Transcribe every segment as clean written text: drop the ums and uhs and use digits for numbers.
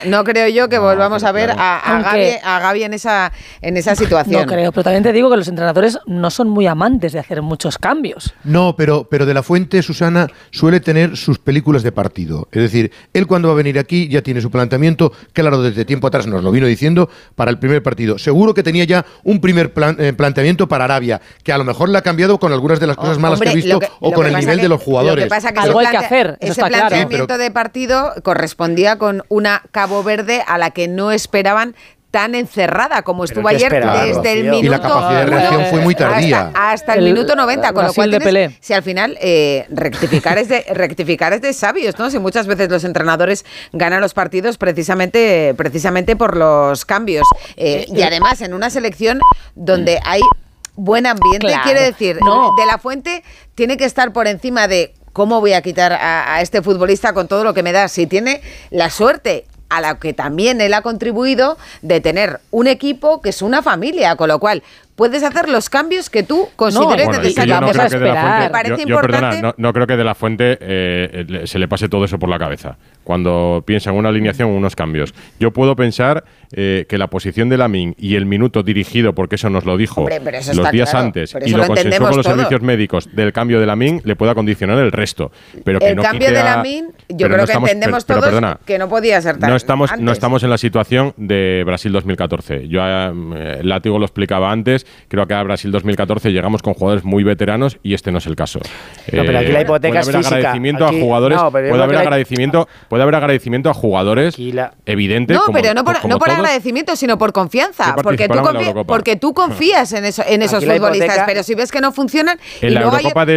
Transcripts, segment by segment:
No creo yo que volvamos a ver a Gavi en esa situación. No creo, pero también te digo que los entrenadores no son muy amantes de hacer muchos cambios. No, pero De la Fuente, Susana, suele tener sus películas de partido. Es decir, él cuando va a venir aquí ya tiene su planteamiento, claro, desde tiempo atrás nos lo vino diciendo, para el primer partido. Seguro que tenía ya un primer planteamiento para Arabia, que a lo mejor le ha cambiado con algunas de las cosas malas que ha visto o con el nivel de los jugadores. Lo que pasa que algo hay que hacer, eso está claro. Ese planteamiento de partido correspondía con una Cabo Verde a la que no esperaban tan encerrada como estuvo ayer desde el minuto. Y la capacidad de reacción fue muy tardía. Hasta el minuto 90, con lo cual tienes, si al final rectificar es de sabios, ¿no? Si muchas veces los entrenadores ganan los partidos precisamente por los cambios. Y además en una selección donde hay buen ambiente, quiere decir, De la Fuente tiene que estar por encima de cómo voy a quitar a este futbolista con todo lo que me da. Si tiene la suerte, a la que también él ha contribuido, de tener un equipo que es una familia, con lo cual puedes hacer los cambios que tú consideres necesarios. Vamos a esperar. Me parece importante. Perdona, no creo que De la Fuente se le pase todo eso por la cabeza cuando piensa en una alineación o unos cambios. Yo puedo pensar que la posición de Lamine y el minuto dirigido, porque eso nos lo dijo los días antes y lo consensuó con los servicios médicos del cambio de Lamine, le pueda condicionar el resto. Pero que el cambio de Lamine, yo creo que entendemos todos que no podía ser tan no estamos en la situación de Brasil 2014. Yo Látigo lo explicaba antes. Creo que a Brasil 2014 llegamos con jugadores muy veteranos y este no es el caso. Pero aquí la hipoteca es física. Agradecimiento a jugadores, puede haber agradecimiento a jugadores evidente. No, pero no por agradecimiento, sino por confianza. Porque tú confías en esos futbolistas. Pero si ves que no funcionan. En la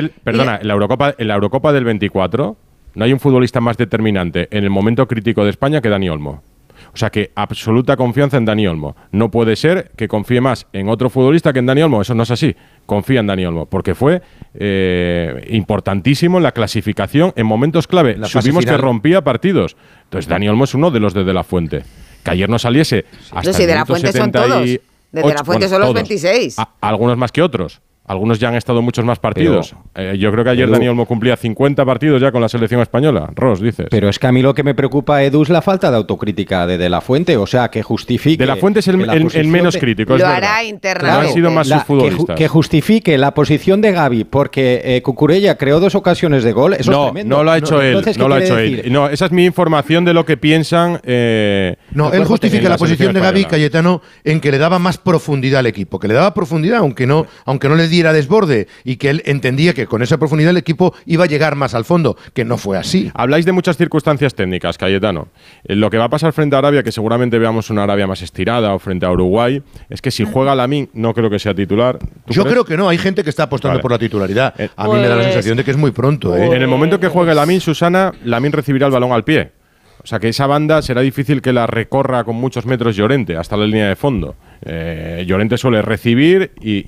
Eurocopa del 24 no hay un futbolista más determinante en el momento crítico de España que Dani Olmo. O sea que absoluta confianza en Dani Olmo. No puede ser que confíe más en otro futbolista que en Dani Olmo. Eso no es así. Confía en Dani Olmo, porque fue importantísimo en la clasificación en momentos clave. Supimos que rompía partidos. Entonces Dani Olmo es uno de los de la Fuente. Que ayer no saliese hasta el De la Fuente son todos. De la Fuente son los 26. Algunos más que otros. Algunos ya han estado muchos más partidos. Yo creo que ayer Dani Olmo cumplía 50 partidos ya con la selección española. Ross, dices. Pero es que a mí lo que me preocupa, Edu, es la falta de autocrítica de La Fuente. O sea, que justifique... De la Fuente es el menos crítico. Lo hará internamente. No han sido más sus futbolistas. Que justifique la posición de Gavi porque Cucurella creó 2 ocasiones de gol. Eso es tremendo. No lo ha hecho él. No lo ha hecho él. No, esa es mi información de lo que piensan. Él justifica la posición de Gavi, Cayetano, en que le daba más profundidad al equipo. Que le daba profundidad, aunque no le diera desborde, y que él entendía que con esa profundidad el equipo iba a llegar más al fondo, que no fue así. Habláis de muchas circunstancias técnicas, Cayetano. Lo que va a pasar frente a Arabia, que seguramente veamos una Arabia más estirada, o frente a Uruguay, es que si juega Lamine, no creo que sea titular. Yo creo que no, hay gente que está apostando por la titularidad. A mí me da la sensación de que es muy pronto. En el momento que juegue Lamine, Susana, Lamine recibirá el balón al pie. O sea que esa banda será difícil que la recorra con muchos metros Llorente, hasta la línea de fondo. Llorente suele recibir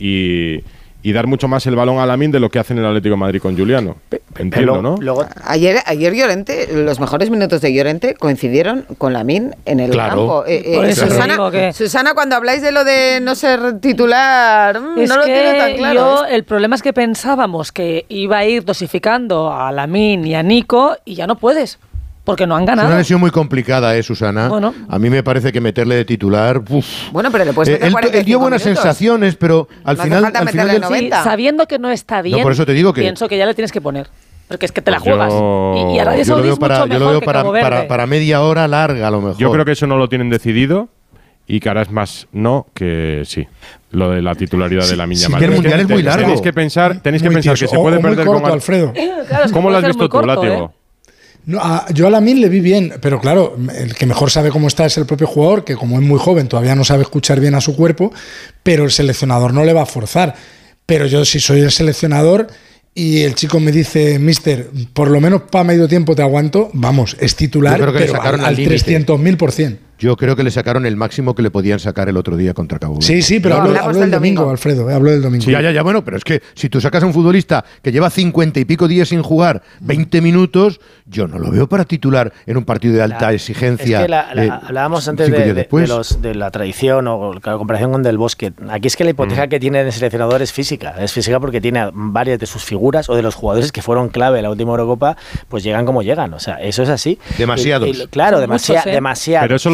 y dar mucho más el balón a Lamine de lo que hace en el Atlético de Madrid con Juliano. Entiendo, ¿no? Ayer Llorente, los mejores minutos de Llorente coincidieron con Lamine en el campo. Susana, cuando habláis de lo de no ser titular, no lo tiene tan claro. El problema es que pensábamos que iba a ir dosificando a Lamine y a Nico y ya no puedes. Porque no han ganado. Es una lesión muy complicada, Susana. Bueno. A mí me parece que meterle de titular... Bueno, pero le puedes meter 45 él dio buenas sensaciones, pero al final del 90. Sabiendo que no está bien, por eso te digo que pienso que ya le tienes que poner. Porque es que te la juegas. Y Arabia Saudí es mucho mejor yo lo veo que Cabo Verde. para media hora larga, a lo mejor. Yo creo que eso no lo tienen decidido y que ahora es más no que sí. Lo de la titularidad de Lamine Yamal. El mundial es muy largo. Tenéis que pensar que se puede perder con Alfredo. ¿Cómo lo has visto tú, Látigo? No, yo a Lamine le vi bien, pero claro, el que mejor sabe cómo está es el propio jugador, que como es muy joven todavía no sabe escuchar bien a su cuerpo, pero el seleccionador no le va a forzar. Pero yo, si soy el seleccionador y el chico me dice, mister, por lo menos para medio tiempo te aguanto, vamos, es titular, pero al 300.000%. Yo creo que le sacaron el máximo que le podían sacar el otro día contra Cabo Verde. Sí, pero hablo del domingo, Alfredo. Hablo del domingo. Sí, ya, bueno, pero es que si tú sacas a un futbolista que lleva 50 y pico días sin jugar, 20 minutos, yo no lo veo para titular en un partido de alta exigencia. Es que hablábamos antes de la tradición o la comparación con Del Bosque. Aquí es que la hipoteca que tiene el seleccionador es física. Es física porque tiene varias de sus figuras o de los jugadores que fueron clave en la última Eurocopa, pues llegan como llegan. O sea, eso es así. Demasiados. Claro, demasiado. Pero eso